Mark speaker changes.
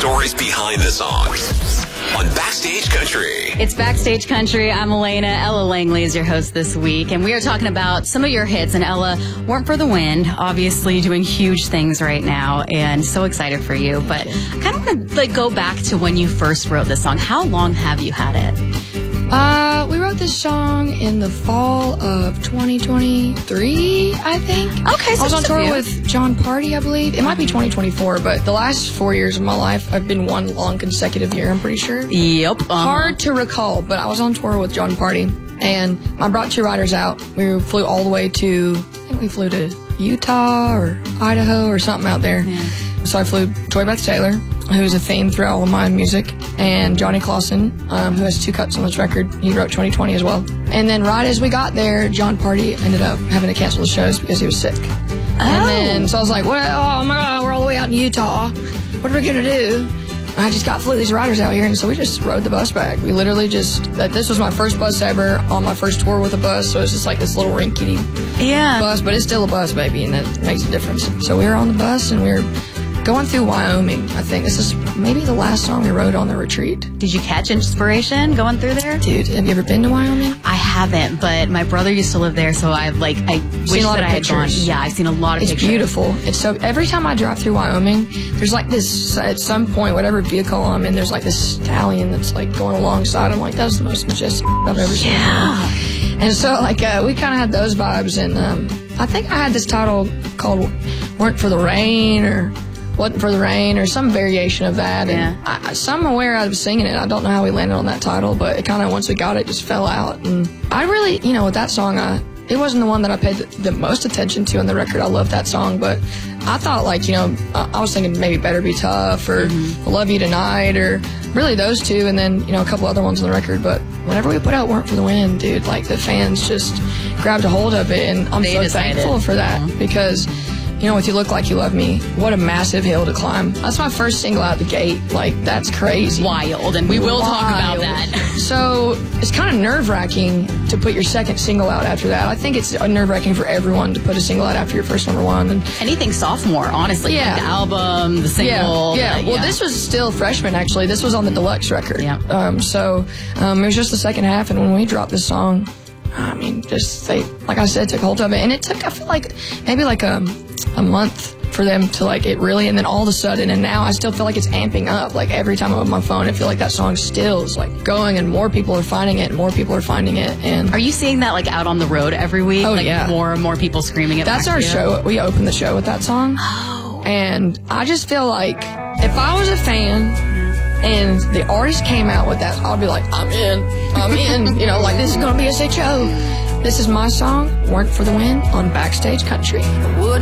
Speaker 1: stories behind the songs on Backstage Country.
Speaker 2: It's Backstage Country. I'm Elena. Ella Langley is your host this week, and we are talking about some of your hits. And Ella, Weren't for the Wind, obviously doing huge things right now, and so excited for you. But I kind of want to go back to when you first wrote this song. How long have you had it?
Speaker 3: We wrote this song in the fall of 2023, I think.
Speaker 2: Okay, so
Speaker 3: I was on tour with John Party, I believe. It might be 2024, but the last 4 years of my life, I've been one long consecutive year, I'm pretty sure.
Speaker 2: Yep.
Speaker 3: Hard to recall, but I was on tour with John Party, and I brought two riders out. We flew all the way to, I think we flew to Utah or Idaho or something out there.
Speaker 2: Yeah.
Speaker 3: So I flew Joy Beth Taylor, who's a theme throughout all of my music, and Johnny Clausen, who has two cuts on this record. He wrote 2020 as well. And then right as we got there, John Party ended up having to cancel the shows because he was sick.
Speaker 2: Oh.
Speaker 3: And then, so I was like, well, oh my God, we're all the way out in Utah. What are we going to do? I just flew these riders out here, and so we just rode the bus back. We literally this was my first bus ever on my first tour with a bus, so it's just like this little rinkety bus, but it's still a bus, baby, and that makes a difference. So we were on the bus, and we were going through Wyoming. I think this is maybe the last song we wrote on the retreat.
Speaker 2: Did you catch inspiration going through there?
Speaker 3: Dude, have you ever been to Wyoming?
Speaker 2: I haven't, but my brother used to live there, so I wish that I had gone. Yeah, I've seen a lot of pictures.
Speaker 3: It's beautiful. It's so, every time I drive through Wyoming, there's like this, at some point, whatever vehicle I'm in, there's like this stallion that's like going alongside. I'm like, that's the most majestic I've ever seen.
Speaker 2: Yeah.
Speaker 3: And so like, we kind of had those vibes, and I think I had this title called Weren't for the Rain, or Wasn't for the Rain, or some variation of that.
Speaker 2: Yeah.
Speaker 3: And somewhere I was singing it. I don't know how we landed on that title, but it kind of, once we got it, just fell out. And I really, with that song, it wasn't the one that I paid the most attention to on the record. I love that song, but I thought, I was thinking maybe Better Be Tough, or Love You Tonight, or really those two, and then, a couple other ones on the record. But whenever we put out Weren't for the Wind, dude, the fans just grabbed a hold of it, and I'm so thankful for that, because with You Look Like You Love Me, what a massive hill to climb. That's my first single out the gate. That's crazy.
Speaker 2: Wild, and we will talk about that.
Speaker 3: So it's kind of nerve-wracking to put your second single out after that. I think it's nerve-wracking for everyone to put a single out after your first number one. And
Speaker 2: anything sophomore, honestly.
Speaker 3: Yeah.
Speaker 2: The album, the single.
Speaker 3: Yeah. Well, this was still freshman, actually. This was on the deluxe record.
Speaker 2: Yeah.
Speaker 3: It was just the second half, and when we dropped this song, they, like I said, took hold of it. And it took, I feel like, maybe a month for them to it really, and then all of a sudden, and now I still feel like it's amping up. Every time I'm on my phone, I feel like that song still is going, and more people are finding it, and more people are finding it. And
Speaker 2: are you seeing that out on the road every week?
Speaker 3: Oh, yeah.
Speaker 2: More and more people screaming it.
Speaker 3: That's our show. We opened the show with that song.
Speaker 2: Oh.
Speaker 3: And I just feel like if I was a fan and the artist came out with that, I'd be like, I'm in. This is gonna be a sick show. This is my song, Weren't for the Wind, on Backstage Country.